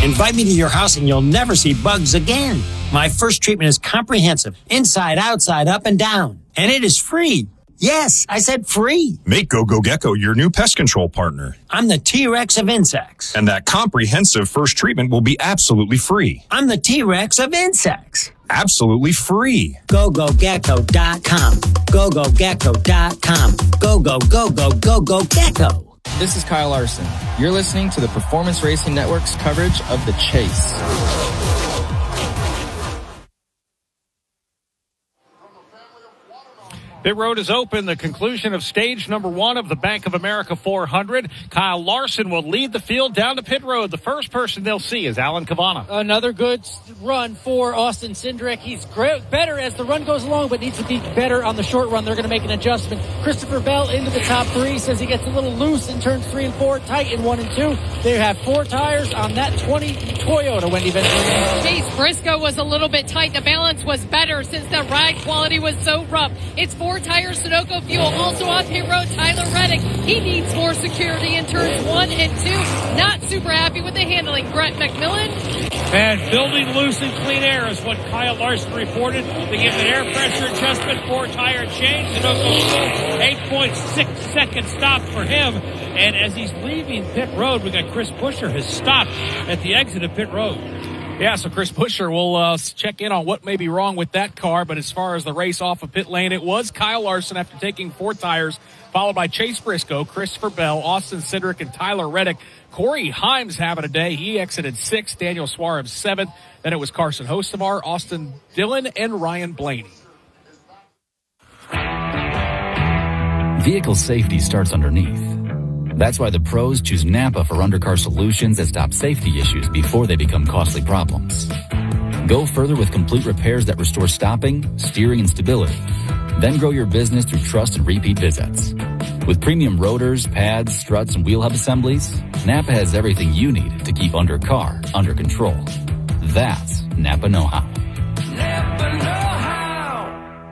Invite me to your house and you'll never see bugs again. My first treatment is comprehensive, inside, outside, up and down. And it is free. Yes, I said free. Make GoGo Gecko your new pest control partner. I'm the T-Rex of insects. And that comprehensive first treatment will be absolutely free. I'm the T-Rex of insects. Absolutely free. GoGoGecko.com. GoGoGecko.com. Go Gecko. This is Kyle Larson. You're listening to the Performance Racing Network's coverage of the Chase. Pit road is open. The conclusion of stage number 1 of the Bank of America 400. Kyle Larson will lead the field down to pit road. The first person they'll see is Alan Cavana. Another good run for Austin Cindric. He's better as the run goes along, but needs to be better on the short run. They're going to make an adjustment. Christopher Bell into the top 3. Says he gets a little loose in turns 3 and 4. Tight in 1 and 2. They have 4 tires on that 20 Toyota, Wendy Ventura. Chase Briscoe was a little bit tight. The balance was better since the ride quality was so rough. It's 4 tires, Sunoco fuel. Also on pit road, Tyler Reddick. He needs more security in turns 1 and 2. Not super happy with the handling. Brett McMillan. And building loose and clean air is what Kyle Larson reported. They give an air pressure adjustment, 4 tire change. Sunoco fuel, 8.6 second stop for him. And as he's leaving pit road, we got Chris Buescher has stopped at the exit of pit road. Yeah, so Chris Buescher will check in on what may be wrong with that car. But as far as the race off of pit lane, it was Kyle Larson after taking 4 tires, followed by Chase Briscoe, Christopher Bell, Austin Cindric, and Tyler Reddick. Corey Himes having a day. He exited 6th, Daniel Suarez 7th. Then it was Carson Hocevar, Austin Dillon, and Ryan Blaney. Vehicle safety starts underneath. That's why the pros choose Napa for undercar solutions that stop safety issues before they become costly problems. Go further with complete repairs that restore stopping, steering, and stability. Then grow your business through trust and repeat visits. With premium rotors, pads, struts, and wheel hub assemblies, Napa has everything you need to keep undercar under control. That's Napa know-how. Napa know-how.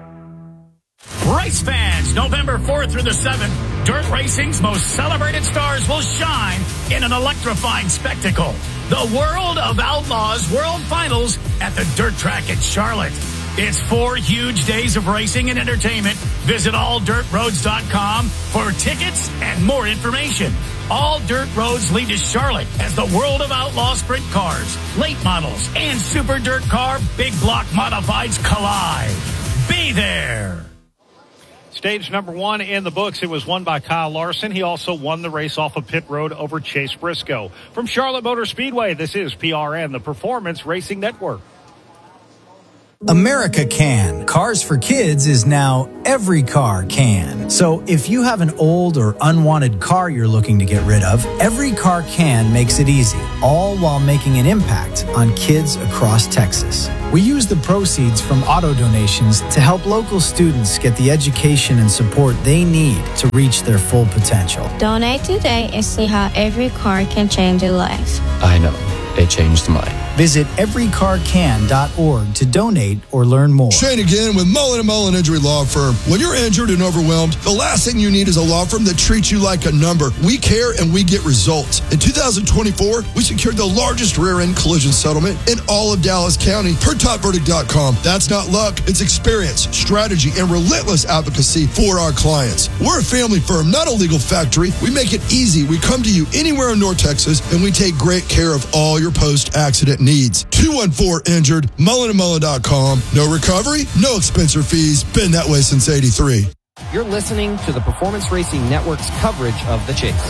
Race fans, November 4th through the 7th, Dirt Racing's most celebrated stars will shine in an electrifying spectacle. The World of Outlaws World Finals at the Dirt Track at Charlotte. It's 4 huge days of racing and entertainment. Visit alldirtroads.com for tickets and more information. All dirt roads lead to Charlotte as the World of Outlaw sprint cars, late models, and super dirt car big block modifieds collide. Be there. Stage number 1 in the books. It was won by Kyle Larson. He also won the race off of pit road over Chase Briscoe. From Charlotte Motor Speedway, this is PRN, the Performance Racing Network. America Can. Cars for Kids is now every car can. So if you have an old or unwanted car you're looking to get rid of, Every Car Can makes it easy, all while making an impact on kids across Texas. We use the proceeds from auto donations to help local students get the education and support they need to reach their full potential. Donate today and see how every car can change a life. I know. It changed mine. Visit everycarcan.org to donate or learn more. Shane again with Mullen & Mullen Injury Law Firm. When you're injured and overwhelmed, the last thing you need is a law firm that treats you like a number. We care and we get results. In 2024, we secured the largest rear-end collision settlement in all of Dallas County per topverdict.com. That's not luck. It's experience, strategy, and relentless advocacy for our clients. We're a family firm, not a legal factory. We make it easy. We come to you anywhere in North Texas, and we take great care of all your post-accident needs. 214-INJURED, mullenandmullen.com. No recovery, no expense or fees. Been that way since 83. You're listening to the Performance Racing Network's coverage of the Chase.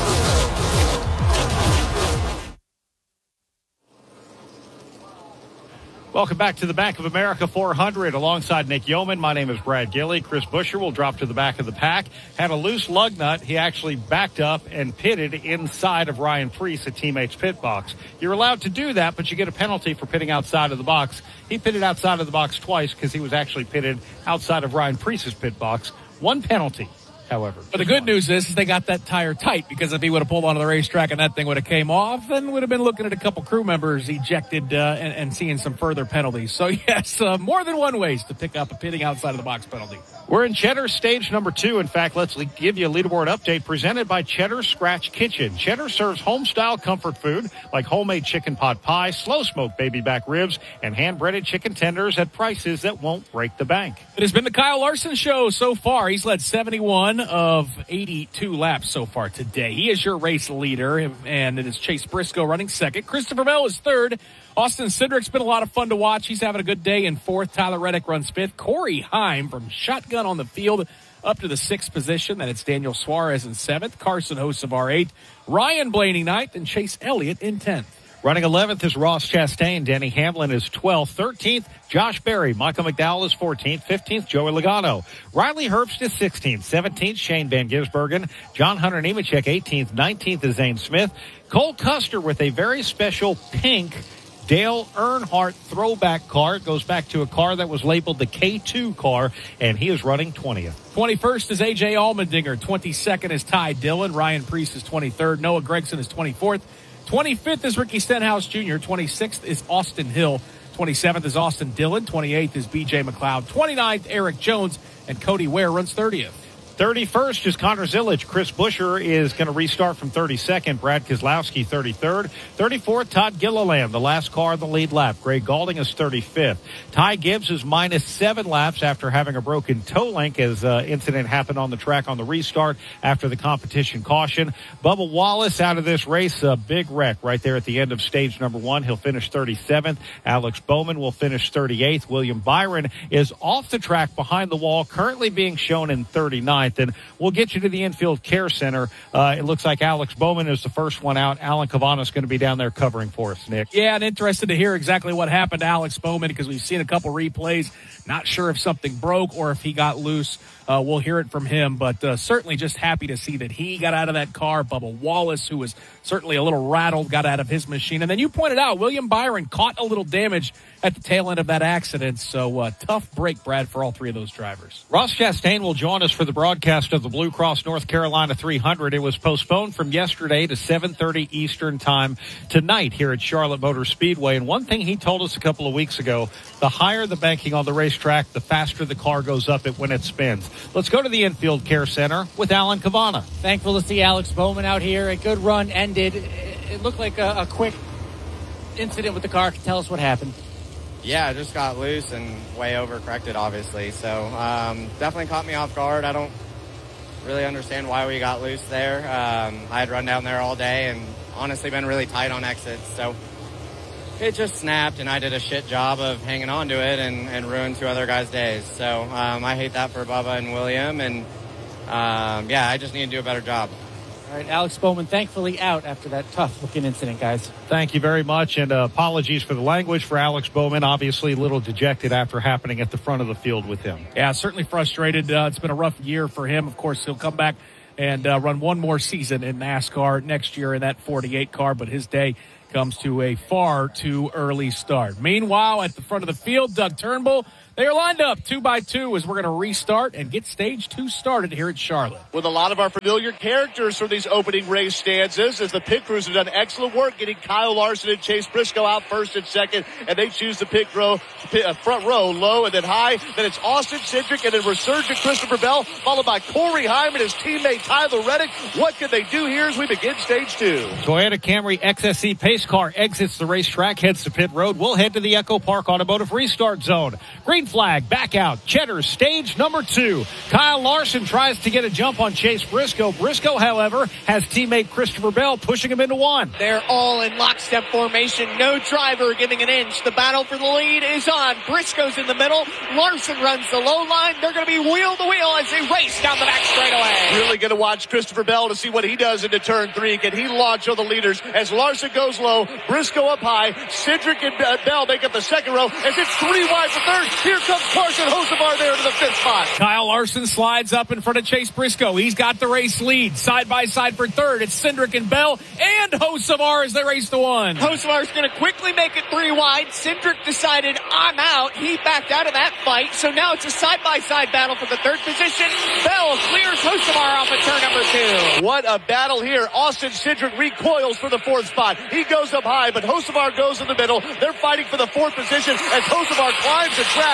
Welcome back to the Bank of America 400 alongside Nick Yeoman. My name is Brad Gilley. Chris Buescher will drop to the back of the pack. Had a loose lug nut. He actually backed up and pitted inside of Ryan Preece at Teammates pit box. You're allowed to do that, but you get a penalty for pitting outside of the box. He pitted outside of the box twice because he was actually pitted outside of Ryan Preece's pit box. 1 penalty, however. But the good news is they got that tire tight, because if he would have pulled onto the racetrack and that thing would have came off, then would have been looking at a couple crew members ejected and seeing some further penalties. So, yes, more than one ways to pick up a pitting outside of the box penalty. We're in Cheddar stage number 2. In fact, let's give you a leaderboard update presented by Cheddar Scratch Kitchen. Cheddar serves home-style comfort food like homemade chicken pot pie, slow-smoked baby back ribs, and hand-breaded chicken tenders at prices that won't break the bank. It has been the Kyle Larson Show so far. He's led 71 of 82 laps so far today. He is your race leader, and it is Chase Briscoe running second. Christopher Bell is third. Austin Cindric's been a lot of fun to watch. He's having a good day in fourth. Tyler Reddick runs fifth. Corey Heim from shotgun on the field up to the 6th position. Then it's Daniel Suarez in 7th. Carson Hocevar 8th. Ryan Blaney 9th. And Chase Elliott in 10th. Running 11th is Ross Chastain. Denny Hamlin is 12th. 13th, Josh Berry. Michael McDowell is 14th. 15th, Joey Logano. Riley Herbst is 16th. 17th, Shane Van Gisbergen. John Hunter Nemechek 18th. 19th is Zane Smith. Cole Custer with a very special pink Dale Earnhardt throwback car. It goes back to a car that was labeled the K2 car, and he is running 20th. 21st is A.J. Allmendinger. 22nd is Ty Dillon. Ryan Preece is 23rd. Noah Gragson is 24th. 25th is Ricky Stenhouse Jr. 26th is Austin Hill. 27th is Austin Dillon. 28th is B.J. McLeod. 29th, Eric Jones. And Cody Ware runs 30th. 31st is Connor Zillage. Chris Buescher is going to restart from 32nd. Brad Keselowski, 33rd. 34th, Todd Gilliland, the last car in the lead lap. Greg Galding is 35th. Ty Gibbs is minus 7 laps after having a broken toe link as incident happened on the track on the restart after the competition caution. Bubba Wallace out of this race, a big wreck right there at the end of stage number 1. He'll finish 37th. Alex Bowman will finish 38th. William Byron is off the track behind the wall, currently being shown in 39th. And we'll get you to the infield care center. It looks like Alex Bowman is the first one out. Alan Cavana is going to be down there covering for us, Nick. Yeah, and interested to hear exactly what happened to Alex Bowman because we've seen a couple replays. Not sure if something broke or if he got loose. We'll hear it from him, but certainly just happy to see that he got out of that car. Bubba Wallace, who was certainly a little rattled, got out of his machine. And then you pointed out William Byron caught a little damage at the tail end of that accident. So tough break, Brad, for all three of those drivers. Ross Chastain will join us for the broadcast of the Blue Cross North Carolina 300. It was postponed from yesterday to 7:30 Eastern time tonight here at Charlotte Motor Speedway. And one thing he told us a couple of weeks ago, the higher the banking on the racetrack, the faster the car goes up when it spins. Let's go to the infield care center with Alan Cavana. Thankful to see Alex Bowman out here. A good run ended. It looked like a quick incident with the car. Tell us what happened. Yeah, I just got loose and way overcorrected, obviously. So definitely caught me off guard. I don't really understand why we got loose there. I had run down there all day and honestly been really tight on exits. So it just snapped, and I did a shit job of hanging on to it and ruined 2 other guys' days. So I hate that for Bubba and William. And, yeah, I just need to do a better job. All right, Alex Bowman thankfully out after that tough-looking incident, guys. Thank you very much, and apologies for the language for Alex Bowman. Obviously a little dejected after happening at the front of the field with him. Yeah, certainly frustrated. It's been a rough year for him. Of course, he'll come back and run one more season in NASCAR next year in that 48 car, but his day comes to a far too early start. Meanwhile, at the front of the field, Doug Turnbull, they are lined up 2 by 2 as we're going to restart and get stage 2 started here at Charlotte. With a lot of our familiar characters from these opening race stanzas, as the pit crews have done excellent work getting Kyle Larson and Chase Briscoe out first and second, and they choose the front row, low and then high. Then it's Austin Cindric and then resurgent Christopher Bell, followed by Corey Heim and his teammate Tyler Reddick. What can they do here as we begin stage 2? Toyota Camry XSE pace car exits the racetrack, heads to pit road. We'll head to the Echo Park Automotive restart zone. Green flag, back out. Cheddar, stage number 2. Kyle Larson tries to get a jump on Chase Briscoe. Briscoe, however, has teammate Christopher Bell pushing him into 1. They're all in lockstep formation. No driver giving an inch. The battle for the lead is on. Briscoe's in the middle. Larson runs the low line. They're going to be wheel to wheel as they race down the back straightaway. Really going to watch Christopher Bell to see what he does into turn 3. Can he launch on the leaders as Larson goes low, Briscoe up high, Cindric and Bell make up the second row as it's 3 wide for third. Here comes Carson Hocevar there to the 5th spot. Kyle Larson slides up in front of Chase Briscoe. He's got the race lead. Side by side for third. It's Cindric and Bell and Hocevar as they race to 1. Hocevar's going to quickly make it 3 wide. Cindric decided, I'm out. He backed out of that fight. So now it's a side-by-side battle for the 3rd position. Bell clears Hocevar off at turn number 2. What a battle here. Austin Cindric recoils for the 4th spot. He goes up high, but Hocevar goes in the middle. They're fighting for the 4th position as Hocevar climbs the track.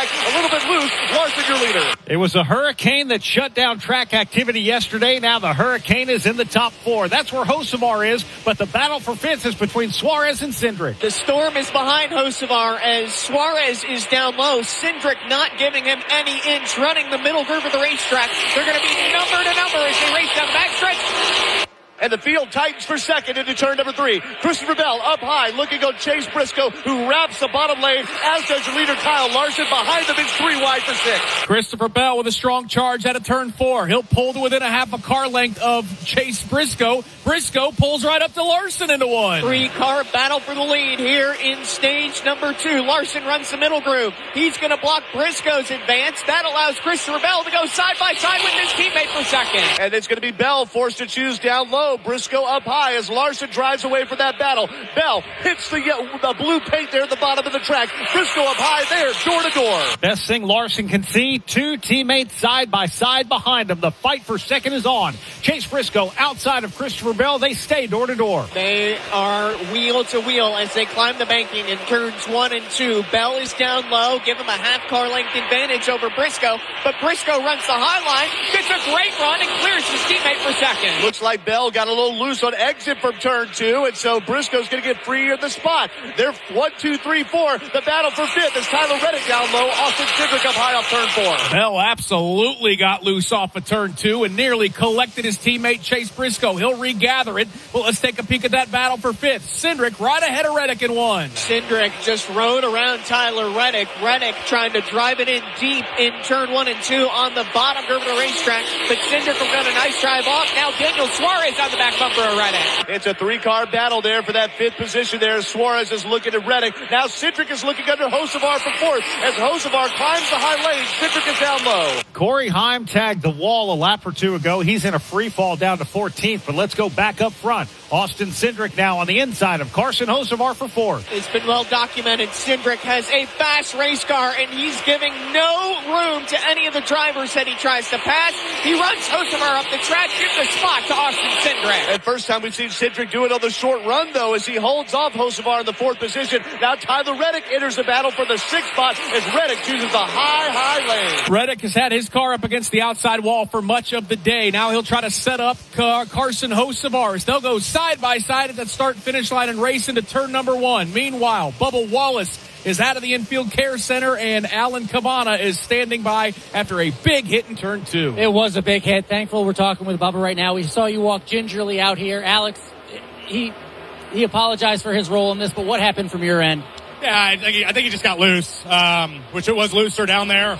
track, a little bit loose. Larson, your leader. It was a hurricane that shut down track activity yesterday. Now the hurricane is in the top 4. That's where Hocevar is, but the battle for 5th is between Suarez and Cindric. The storm is behind Hocevar as Suarez is down low. Cindric not giving him any inch, running the middle groove of the racetrack. They're going to be number to number as they race down the backstretch. And the field tightens for second into turn number 3. Christopher Bell up high, looking on Chase Briscoe, who wraps the bottom lane, as does your leader Kyle Larson. Behind them is 3 wide for 6. Christopher Bell with a strong charge out of turn 4. He'll pull to within a half a car length of Chase Briscoe. Briscoe pulls right up to Larson into 1. 3-car battle for the lead here in stage number 2. Larson runs the middle groove. He's going to block Briscoe's advance. That allows Christopher Bell to go side by side with his teammate for second. And it's going to be Bell forced to choose down low. Briscoe up high as Larson drives away from that battle. Bell hits the blue paint there at the bottom of the track. Briscoe up high there, door to door. Best thing Larson can see, 2 teammates side by side behind him. The fight for second is on. Chase Briscoe outside of Christopher Bell. They stay door to door. They are wheel to wheel as they climb the banking in turns 1 and 2. Bell is down low, give him a half car length advantage over Briscoe, but Briscoe runs the high line, gets a great run and clears his teammate for second. Looks like Bell got a little loose on exit from turn 2, and so Briscoe's going to get free in the spot. They're 1, 2, 3, 4. The battle for 5th is Tyler Reddick down low. Austin Cindric up high off turn 4. Bell absolutely got loose off of turn 2 and nearly collected his teammate Chase Briscoe. He'll regather it. Well, let's take a peek at that battle for 5th. Cindric right ahead of Reddick in 1. Cindric just rode around Tyler Reddick. Reddick trying to drive it in deep in turn 1 and 2 on the bottom curve of the racetrack, but Cindric will get a nice drive off. Now Daniel Suarez on the back bumper of Reddick. It's a 3-car battle there for that 5th position there. Suarez is looking at Reddick. Now Cindric is looking under Hocevar for 4th. As Hocevar climbs the high lane, Cindric is down low. Corey Heim tagged the wall a lap or 2 ago. He's in a free fall down to 14th, but let's go back up front. Austin Cindric now on the inside of Carson Hocevar for 4th. It's been well documented. Cindric has a fast race car, and he's giving no room to any of the drivers that he tries to pass. He runs Hocevar up the track, gives the spot to Austin Cindric. And first time we've seen Cindric do it on the short run, though, as he holds off Hocevar in the 4th position. Now Tyler Reddick enters the battle for the 6th spot as Reddick chooses the high lane. Reddick has had his car up against the outside wall for much of the day. Now he'll try to set up Carson Hocevar. They'll go side by side at that start-finish line and race into turn number 1. Meanwhile, Bubba Wallace is out of the infield care center, and Alan Cabana is standing by after a big hit in turn 2. It was a big hit. Thankful we're talking with Bubba right now. We saw you walk gingerly out here. Alex, he apologized for his role in this, but what happened from your end? Yeah, I think he just got loose, which it was looser down there.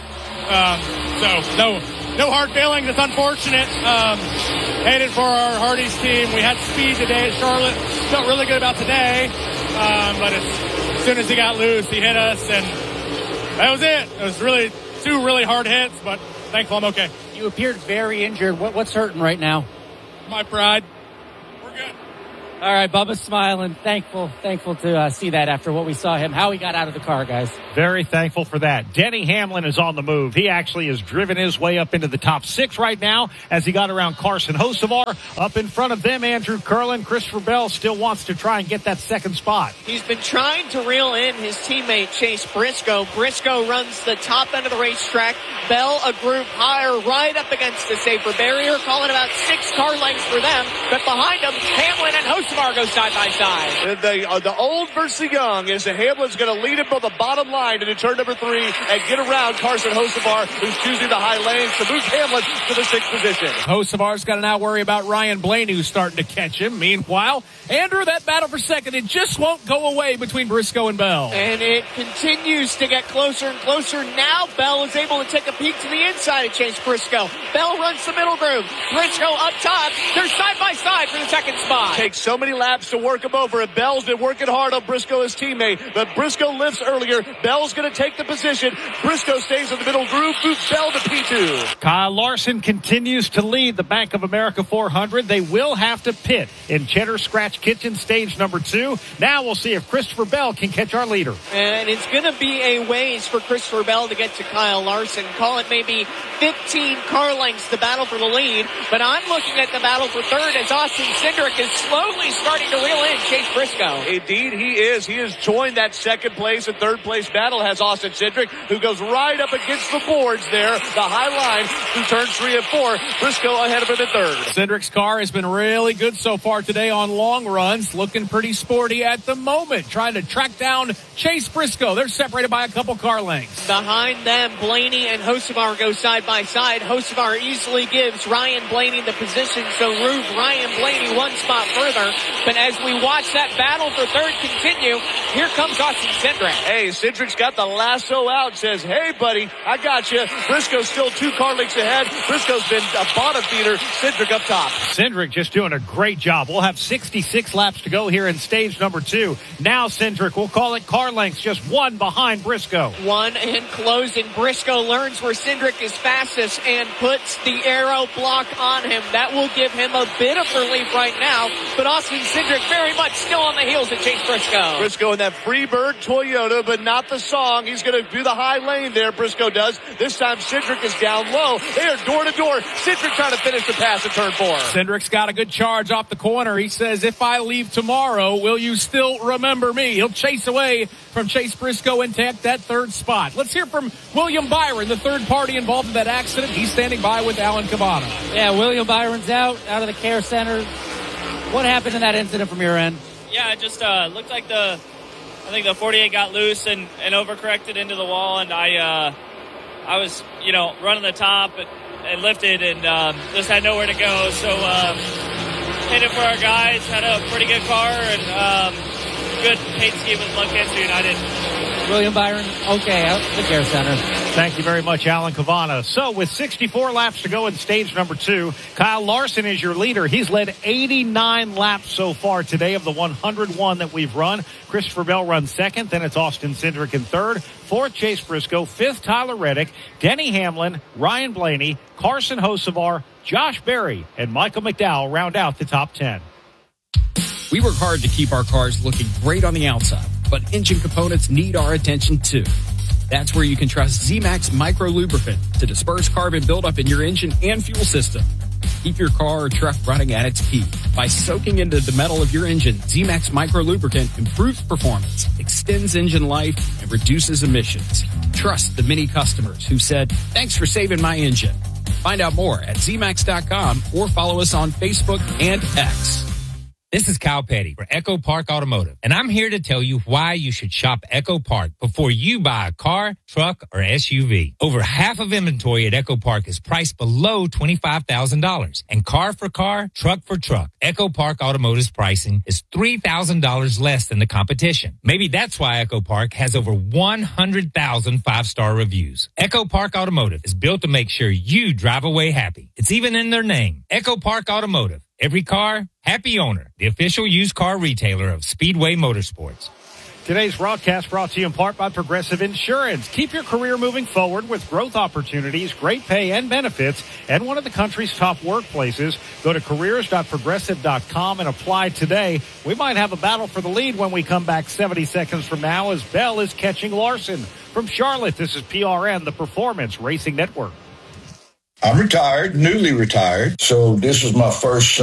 So no hard feelings. It's unfortunate. Hated for our Hardee's team. We had speed today at Charlotte. Felt really good about today. But as soon as he got loose, he hit us, and that was it. It was really 2 really hard hits, but thankful I'm okay. You appeared very injured. What's hurting right now? My pride. All right, Bubba's smiling. Thankful to see that after what we saw him, how he got out of the car, guys. Very thankful for that. Denny Hamlin is on the move. He actually has driven his way up into the top 6 right now as he got around Carson Hocevar. Up in front of them, Andrew Curlin. Christopher Bell still wants to try and get that 2nd spot. He's been trying to reel in his teammate Chase Briscoe. Briscoe runs the top end of the racetrack. Bell a group higher right up against the safer barrier, calling about 6 car lengths for them. But behind them, Hamlin and Hocevar go side by side. The old versus the young is that Hamlin's going to lead him from the bottom line into turn number 3 and get around Carson Hocevar, who's choosing the high lanes to move Hamlin to the 6th position. Hocevar's got to now worry about Ryan Blaney, who's starting to catch him. Meanwhile, Andrew, that battle for second, it just won't go away between Briscoe and Bell. And it continues to get closer and closer. Now Bell is able to take a peek to the inside of Chase Briscoe. Bell runs the middle groove. Briscoe up top. They're side by side for the 2nd spot. Takes so many laps to work him over, and Bell's been working hard on Briscoe, his teammate, but Briscoe lifts earlier. Bell's going to take the position. Briscoe stays in the middle groove, moves Bell to P2. Kyle Larson continues to lead the Bank of America 400. They will have to pit in Cheddar Scratch Kitchen stage number 2. Now we'll see if Christopher Bell can catch our leader. And it's going to be a ways for Christopher Bell to get to Kyle Larson. Call it maybe 15 car lengths, the battle for the lead. But I'm looking at the battle for 3rd as Austin Cindric is slowly he's starting to reel in Chase Briscoe. Indeed, he is. He has joined that second place and third place battle, has Austin Cindric, who goes right up against the boards there, the high line, through turns 3 and 4. Briscoe ahead of him in third. Cindric's car has been really good so far today on long runs, looking pretty sporty at the moment, trying to track down Chase Briscoe. They're separated by a couple car lengths. Behind them, Blaney and Hocevar go side by side. Hocevar easily gives Ryan Blaney the position, so move Ryan Blaney one spot further. But as we watch that battle for third continue, here comes Austin Cindric. Hey, Cindric's got the lasso out, says, hey, buddy, I got you. Briscoe's still 2 car lengths ahead. Briscoe's been a bottom feeder. Cindric up top. Cindric just doing a great job. We'll have 66 laps to go here in stage number 2. Now Cindric, we'll call it car lengths, just 1 behind Briscoe. 1 and closing. Briscoe learns where Cindric is fastest and puts the aero block on him. That will give him a bit of relief right now, but Austin Cindric very much still on the heels of Chase Briscoe. Briscoe in that Freebird Toyota, but not the song. He's going to do the high lane there, Briscoe does. This time Cindric is down low. They are door to door. Cindric trying to finish the pass at turn 4. Cindric's got a good charge off the corner. He says, if I leave tomorrow, will you still remember me? He'll chase away from Chase Briscoe and take that third spot. Let's hear from William Byron, the third party involved in that accident. He's standing by with Alan Cavana. Yeah, William Byron's out of the care center. What happened in that incident from your end? Yeah, it just looked like I think the 48 got loose and overcorrected into the wall, and I was, running the top and lifted and just had nowhere to go. So hit it for our guys, had a pretty good car and good paint scheme with lug entry, and I didn't. William Byron, okay, out the care center. Thank you very much, Alan Cavana. So with 64 laps to go in stage number 2, Kyle Larson is your leader. He's led 89 laps so far today of the 101 that we've run. Christopher Bell runs second. Then it's Austin Cindric in third. Fourth, Chase Briscoe. Fifth, Tyler Reddick. Denny Hamlin, Ryan Blaney, Carson Hocevar, Josh Berry, and Michael McDowell round out the top 10. We work hard to keep our cars looking great on the outside, but engine components need our attention too. That's where you can trust Z-Max Micro Lubricant to disperse carbon buildup in your engine and fuel system. Keep your car or truck running at its peak. By soaking into the metal of your engine, Z-Max Micro Lubricant improves performance, extends engine life, and reduces emissions. Trust the many customers who said, thanks for saving my engine. Find out more at zmax.com or follow us on Facebook and X. This is Kyle Petty for Echo Park Automotive, and I'm here to tell you why you should shop Echo Park before you buy a car, truck, or SUV. Over half of inventory at Echo Park is priced below $25,000, and car for car, truck for truck. Echo Park Automotive's pricing is $3,000 less than the competition. Maybe that's why Echo Park has over 100,000 five-star reviews. Echo Park Automotive is built to make sure you drive away happy. It's even in their name, Echo Park Automotive. Every car, happy owner. The official used car retailer of Speedway Motorsports. Today's broadcast brought to you in part by Progressive Insurance. Keep your career moving forward with growth opportunities, great pay and benefits, and one of the country's top workplaces. Go to careers.progressive.com and apply today. We might have a battle for the lead when we come back 70 seconds from now as Bell is catching Larson. From Charlotte, this is PRN, the Performance Racing Network. I'm retired, newly retired, so this was my first